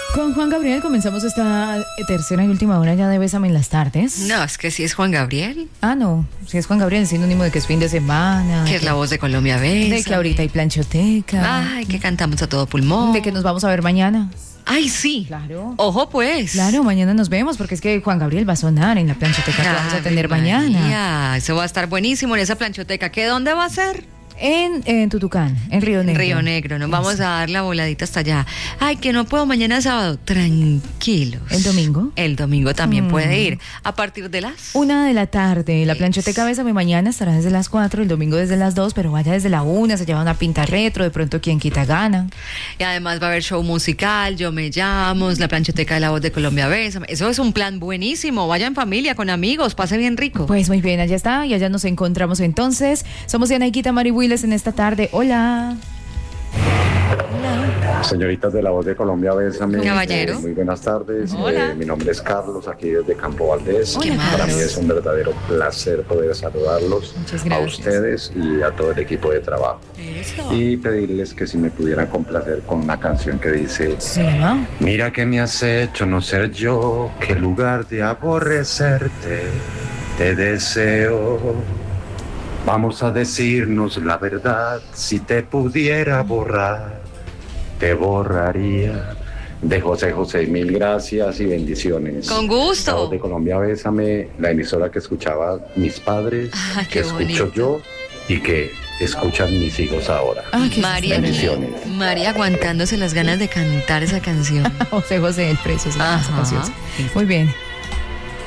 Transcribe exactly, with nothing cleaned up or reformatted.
Con Juan Gabriel comenzamos esta tercera y última hora ya de Bésame en las tardes. No, es que si es Juan Gabriel. Ah, no, si es Juan Gabriel, es sinónimo de que es fin de semana. Que es la voz de Colombia Bésame. De que ahorita hay planchoteca. Ay, que cantamos a todo pulmón. De que nos vamos a ver mañana. Ay, sí. Claro. Ojo, pues. Claro, mañana nos vemos porque es que Juan Gabriel va a sonar en la planchoteca que vamos a tener mañana. María, eso va a estar buenísimo en esa planchoteca. ¿Qué dónde va a ser? En, en Tutucán, en Río Negro. Río Negro, nos vamos a dar la voladita hasta allá. Ay, que no puedo mañana sábado. Tranquilos. ¿El domingo? El domingo también Mm. puede ir. A partir de las... Una de la tarde. La planchoteca Bésame mañana estará desde las cuatro, el domingo desde las dos, pero vaya desde la una, se lleva una pinta retro, de pronto quien quita gana. Y además va a haber show musical, Yo Me Llamo, la planchoteca de la voz de Colombia Bésame. Eso es un plan buenísimo. Vaya en familia, con amigos, pase bien rico. Pues muy bien, allá está, y allá nos encontramos entonces. Somos Diana Iquita, Mari Willes en esta tarde. Hola. Hola. Señoritas de la voz de Colombia Bésame. Caballero. Eh, muy buenas tardes. Hola. Eh, mi nombre es Carlos, aquí desde Campo Valdés. Hola, Para mí Carlos. es un verdadero placer poder saludarlos Muchas a gracias. ustedes y a todo el equipo de trabajo. Eso. Y pedirles que si me pudieran complacer con una canción que dice: Sí, ¿no? mira que me has hecho no ser yo, que en lugar de aborrecerte, te deseo. Vamos a decirnos la verdad, si te pudiera borrar, te borraría. De José José, mil gracias y bendiciones. Con La gusto. voz de Colombia Bésame, la emisora que escuchaba mis padres, Ah, que qué escucho bonito. yo y que escuchan mis hijos ahora. Ah, qué María, Bendiciones. María aguantándose las ganas de cantar esa canción. José José, el precio, se llama esa Ajá. canción. Muy bien.